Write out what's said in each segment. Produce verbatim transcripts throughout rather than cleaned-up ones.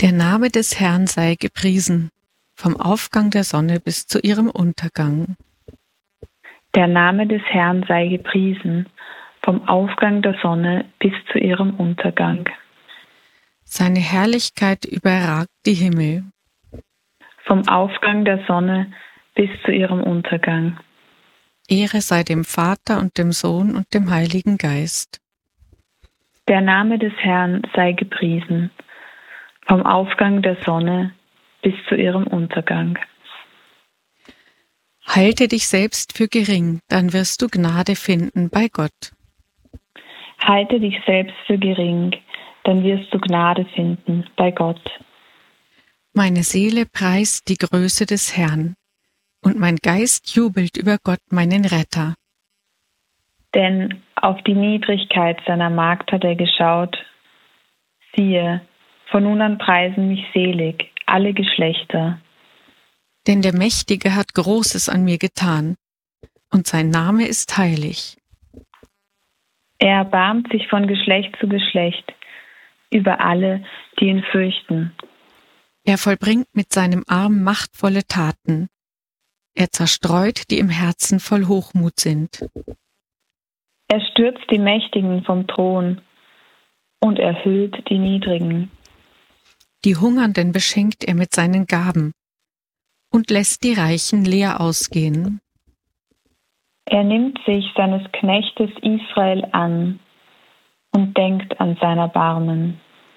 Der Name des Herrn sei gepriesen, vom Aufgang der Sonne bis zu ihrem Untergang. Der Name des Herrn sei gepriesen, vom Aufgang der Sonne bis zu ihrem Untergang. Seine Herrlichkeit überragt die Himmel. Vom Aufgang der Sonne bis zu ihrem Untergang. Ehre sei dem Vater und dem Sohn und dem Heiligen Geist. Der Name des Herrn sei gepriesen, vom Aufgang der Sonne bis zu ihrem Untergang. Halte dich selbst für gering, dann wirst du Gnade finden bei Gott. Halte dich selbst für gering, dann wirst du Gnade finden bei Gott. Meine Seele preist die Größe des Herrn, und mein Geist jubelt über Gott, meinen Retter. Denn auf die Niedrigkeit seiner Magd hat er geschaut. Siehe, von nun an preisen mich selig alle Geschlechter. Denn der Mächtige hat Großes an mir getan, und sein Name ist heilig. Er erbarmt sich von Geschlecht zu Geschlecht über alle, die ihn fürchten. Er vollbringt mit seinem Arm machtvolle Taten. Er zerstreut, die im Herzen voll Hochmut sind. Er stürzt die Mächtigen vom Thron und erhöht die Niedrigen. Die Hungernden beschenkt er mit seinen Gaben und lässt die Reichen leer ausgehen. Er nimmt sich seines Knechtes Israel an und denkt an sein Erbarmen.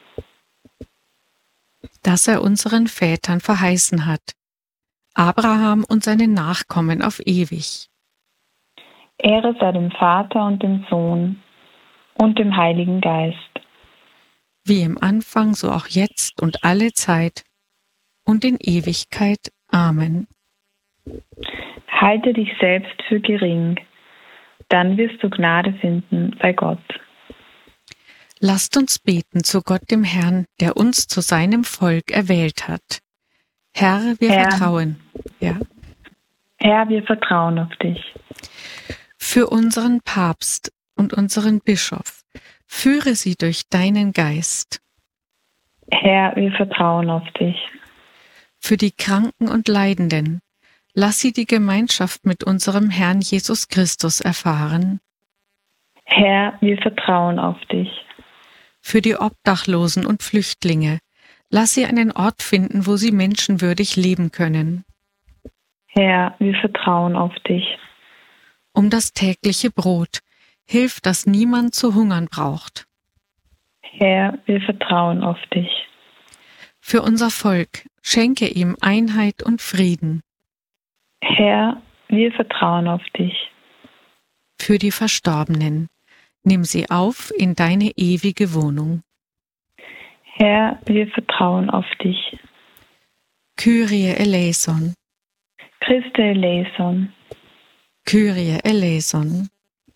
Das er unseren Vätern verheißen hat, Abraham und seinen Nachkommen auf ewig. Ehre sei dem Vater und dem Sohn und dem Heiligen Geist. Wie im Anfang, so auch jetzt und alle Zeit und in Ewigkeit. Amen. Halte dich selbst für gering, dann wirst du Gnade finden bei Gott. Lasst uns beten zu Gott dem Herrn, der uns zu seinem Volk erwählt hat. Herr, wir Herr, vertrauen. Ja. Herr, wir vertrauen auf dich. Für unseren Papst und unseren Bischof, führe sie durch deinen Geist. Herr, wir vertrauen auf dich. Für die Kranken und Leidenden, lass sie die Gemeinschaft mit unserem Herrn Jesus Christus erfahren. Herr, wir vertrauen auf dich. Für die Obdachlosen und Flüchtlinge, lass sie einen Ort finden, wo sie menschenwürdig leben können. Herr, wir vertrauen auf dich. Um das tägliche Brot, hilf, dass niemand zu hungern braucht. Herr, wir vertrauen auf dich. Für unser Volk, schenke ihm Einheit und Frieden. Herr, wir vertrauen auf dich. Für die Verstorbenen, nimm sie auf in deine ewige Wohnung. Herr, wir vertrauen auf dich. Kyrie eleison. Christe eleison. Kyrie eleison.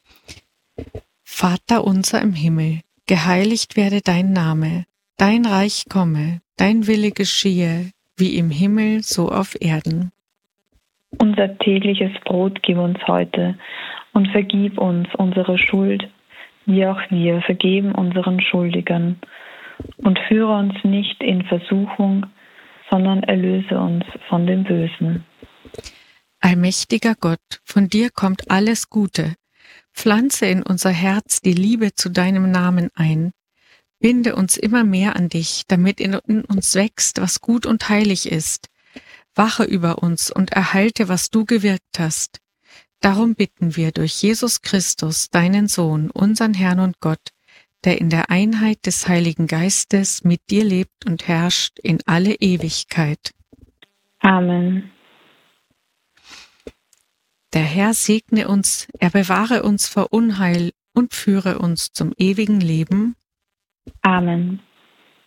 Vater unser im Himmel, geheiligt werde dein Name, dein Reich komme, dein Wille geschehe, wie im Himmel, so auf Erden. Unser tägliches Brot gib uns heute und vergib uns unsere Schuld, wie auch wir vergeben unseren Schuldigern. Und führe uns nicht in Versuchung, sondern erlöse uns von dem Bösen. Allmächtiger Gott, von dir kommt alles Gute. Pflanze in unser Herz die Liebe zu deinem Namen ein. Binde uns immer mehr an dich, damit in uns wächst, was gut und heilig ist. Wache über uns und erhalte, was du gewirkt hast. Darum bitten wir durch Jesus Christus, deinen Sohn, unseren Herrn und Gott, der in der Einheit des Heiligen Geistes mit dir lebt und herrscht in alle Ewigkeit. Amen. Der Herr segne uns, er bewahre uns vor Unheil und führe uns zum ewigen Leben. Amen.